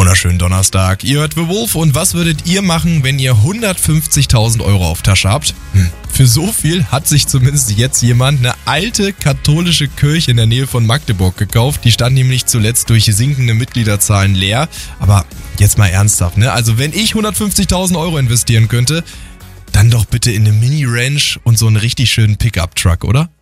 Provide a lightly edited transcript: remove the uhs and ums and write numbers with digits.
Wunderschönen Donnerstag. Ihr hört The Wolf und was würdet ihr machen, wenn ihr 150.000 Euro auf Tasche habt? Für so viel hat sich zumindest jetzt jemand eine alte katholische Kirche in der Nähe von Magdeburg gekauft. Die stand nämlich zuletzt durch sinkende Mitgliederzahlen leer. Aber jetzt mal ernsthaft, ne? Also wenn ich 150.000 Euro investieren könnte, dann doch bitte in eine Mini-Ranch und so einen richtig schönen Pickup-Truck, oder?